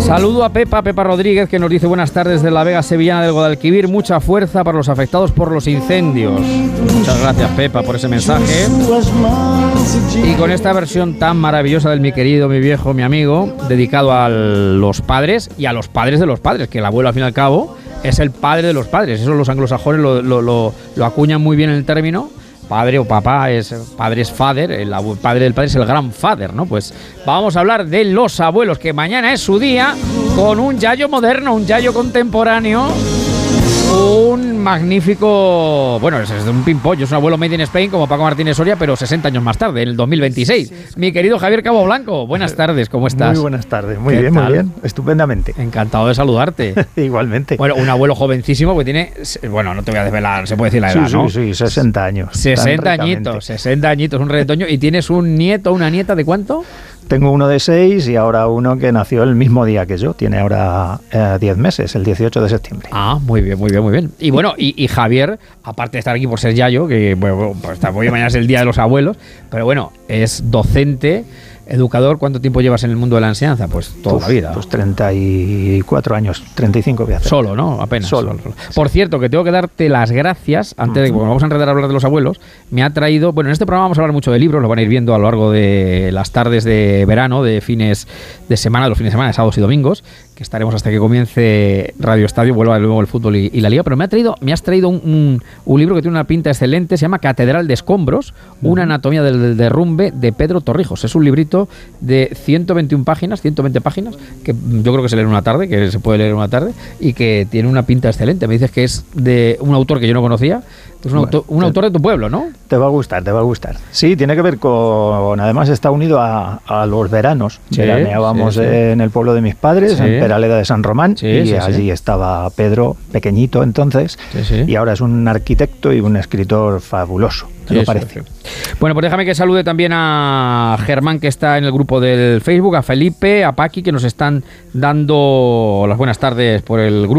Saludo a Pepa Rodríguez, que nos dice: buenas tardes de la Vega Sevillana del Guadalquivir, mucha fuerza para los afectados por los incendios. Muchas gracias, Pepa, por ese mensaje. Y con esta versión tan maravillosa del mi querido, mi viejo, mi amigo, dedicado a los padres y a los padres de los padres, que el abuelo al fin y al cabo es el padre de los padres. Eso los anglosajones lo acuñan muy bien en el término. Padre o papá padre es father, el padre del padre es el grandfather, ¿no? Pues vamos a hablar de los abuelos, que mañana es su día, con un yayo moderno, un yayo contemporáneo, un magnífico, bueno, es un pimpollo, es un abuelo made in Spain como Paco Martínez Soria, pero 60 años más tarde, en el 2026. Sí. Mi querido Javier Cabo Blanco, buenas tardes, ¿cómo estás? Muy buenas tardes, muy bien, estupendamente. Encantado de saludarte. Igualmente. Bueno, un abuelo jovencísimo que tiene, bueno, no te voy a desvelar, se puede decir la edad, ¿no? Sí, 60 años. 60 añitos, un retoño. ¿Y tienes un nieto, una nieta de cuánto? Tengo uno de 6 y ahora uno que nació el mismo día que yo. Tiene ahora 10 meses, el 18 de septiembre. Ah, muy bien. Y bueno, y Javier, aparte de estar aquí por ser yayo, que bueno, pues hoy mañana es el Día de los Abuelos, pero bueno, es docente, educador. ¿Cuánto tiempo llevas en el mundo de la enseñanza? Pues toda la vida. Pues 34 años, 35 voy a hacer. Solo, ¿no? Apenas. Solo. Por cierto, que tengo que darte las gracias, antes de que vamos a enredar a hablar de los abuelos, me ha traído, bueno, en este programa vamos a hablar mucho de libros, lo van a ir viendo a lo largo de las tardes de verano, de fines de semana, de sábados y domingos, que estaremos hasta que comience Radio Estadio, vuelva luego el fútbol y la liga, pero me has traído un libro que tiene una pinta excelente, se llama Catedral de Escombros, una anatomía del derrumbe, de Pedro Torrijos. Es un librito de 120 páginas, que yo creo que se lee en una tarde, que se puede leer en una tarde, y que tiene una pinta excelente. Me dices que es de un autor que yo no conocía, que es un autor de tu pueblo, ¿no? Te va a gustar. Sí, tiene que ver con, además está unido a los veranos. Veraneábamos en el pueblo de mis padres, en Peraleda de San Román, allí estaba Pedro, pequeñito entonces, y ahora es un arquitecto y un escritor fabuloso. ¿Qué te parece? Bueno, pues déjame que salude también a Germán, que está en el grupo del Facebook, a Felipe, a Paqui, que nos están dando las buenas tardes por el grupo.